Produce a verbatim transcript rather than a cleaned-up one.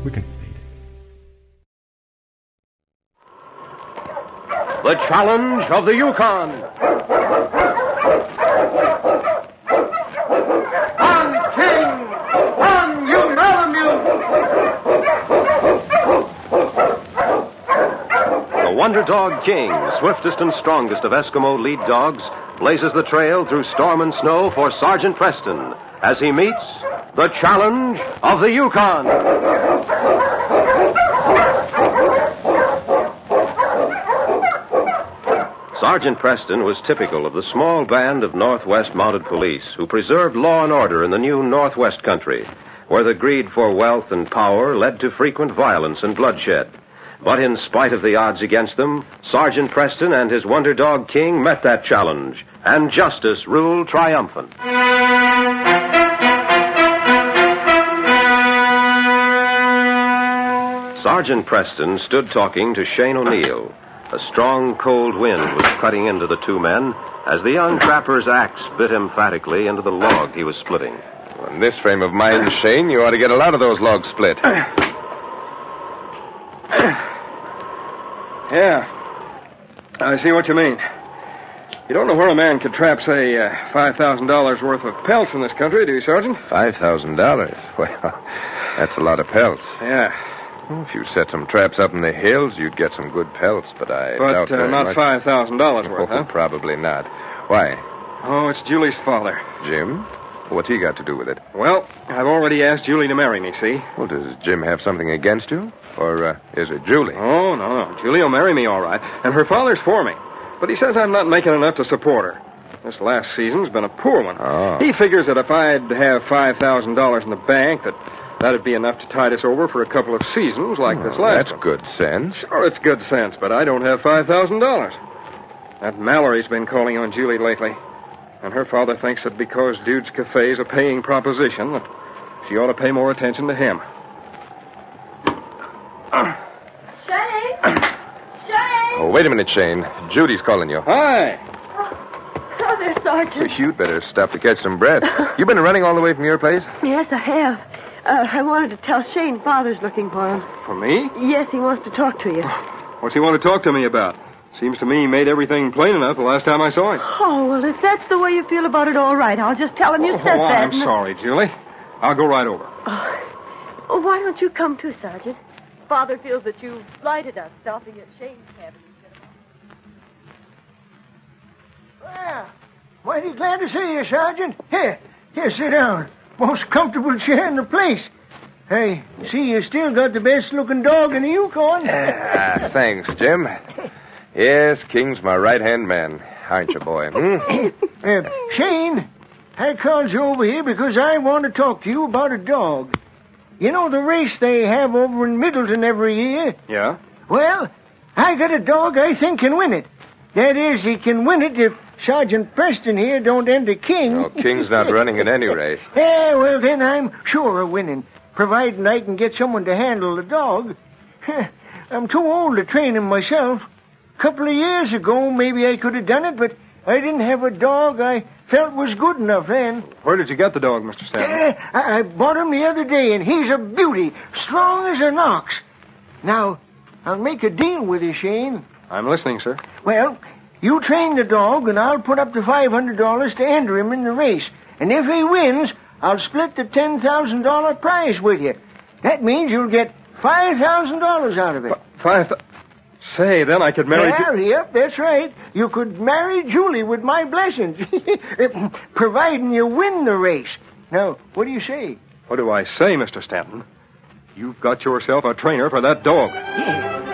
We can beat it. The challenge of the Yukon. On, King! On, you Malamute! The Wonder Dog King, swiftest and strongest of Eskimo lead dogs, blazes the trail through storm and snow for Sergeant Preston as he meets the challenge of the Yukon. Sergeant Preston was typical of the small band of Northwest Mounted Police who preserved law and order in the new Northwest country, where the greed for wealth and power led to frequent violence and bloodshed. But in spite of the odds against them, Sergeant Preston and his Wonder Dog King met that challenge, and justice ruled triumphant. Sergeant Preston stood talking to Shane O'Neill. A strong, cold wind was cutting into the two men as the young trapper's axe bit emphatically into the log he was splitting. Well, in this frame of mind, Shane, you ought to get a lot of those logs split. Yeah, I see what you mean. You don't know where a man could trap, say, uh, five thousand dollars worth of pelts in this country, do you, Sergeant? five thousand dollars? Well, that's a lot of pelts. Yeah. Well, if you set some traps up in the hills, you'd get some good pelts, but I But doubt uh, very not much. five thousand dollars worth, Oh, huh? probably not. Why? Oh, it's Julie's father. Jim? What's he got to do with it? Well, I've already asked Julie to marry me, see? Well, does Jim have something against you? Or uh, is it Julie? Oh, no, no. Julie will marry me all right. And her father's for me. But he says I'm not making enough to support her. This last season's been a poor one. Oh. He figures that if I'd have five thousand dollars in the bank, that that'd be enough to tide us over for a couple of seasons like Oh, this last that's one. good sense. Sure, it's good sense, but I don't have five thousand dollars. That Mallory's been calling on Julie lately. And her father thinks that because Dude's Cafe's a paying proposition, that she ought to pay more attention to him. Shane! Shane! Oh, wait a minute, Shane. Judy's calling you. Hi! Oh, there, Sergeant. You'd better stop to catch some breath. You been running all the way from your place? Yes, I have. Uh, I wanted to tell Shane Father's looking for him. For me? Yes, he wants to talk to you. What's he want to talk to me about? Seems to me he made everything plain enough the last time I saw him. Oh, well, if that's the way you feel about it, all right. I'll just tell him you oh, said oh, that. I'm sorry, Julie. I'll go right over. Oh. Well, why don't you come too, Sergeant? Father feels that you slighted us, stopping at Shane's cabin instead of... Well, mighty glad to see you, Sergeant. Here, here, sit down. Most comfortable chair in the place. Hey, see, you still got the best-looking dog in the Yukon. Ah, thanks, Jim. Yes, King's my right-hand man. Aren't you, boy? Hmm? uh, Shane, I called you over here because I want to talk to you about a dog. You know the race they have over in Middleton every year? Yeah? Well, I got a dog I think can win it. That is, he can win it if Sergeant Preston here don't enter King. Oh, King's not running in any race. Yeah, well, then I'm sure of winning, providing I can get someone to handle the dog. I'm too old to train him myself. A couple of years ago, maybe I could have done it, but I didn't have a dog I felt was good enough then. Where did you get the dog, Mister Stanton? Uh, I-, I bought him the other day, and he's a beauty, strong as an ox. Now, I'll make a deal with you, Shane. I'm listening, sir. Well, you train the dog, and I'll put up to five hundred dollars to enter him in the race. And if he wins, I'll split the ten thousand dollars prize with you. That means you'll get five thousand dollars out of it. F- five th- Say, then I could marry... Yeah, Ju- yep, that's right. You could marry Julie with my blessings, providing you win the race. Now, what do you say? What do I say, Mister Stanton? You've got yourself a trainer for that dog. Yeah.